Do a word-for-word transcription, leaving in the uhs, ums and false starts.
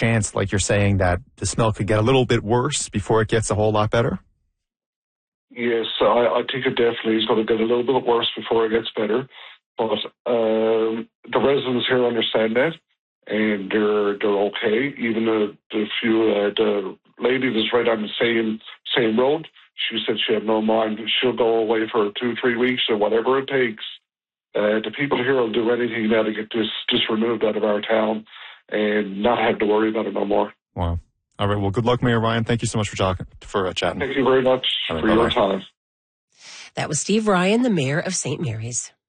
chance, like you're saying, that the smell could get a little bit worse before it gets a whole lot better? Yes, I, I think it definitely is going to get a little bit worse before it gets better. But um, the residents here understand that, and they're they're okay. Even the the few uh, the lady that's right on the same same road, she said she had no mind. She'll go away for two three weeks or whatever it takes. Uh, the people here will do anything now to get this this removed out of our town and not have to worry about it no more. Wow. All right. Well, good luck, Mayor Ryan. Thank you so much for talking for uh, chatting. Thank you very much right, for bye-bye. your time. That was Steve Ryan, the mayor of Saint Mary's.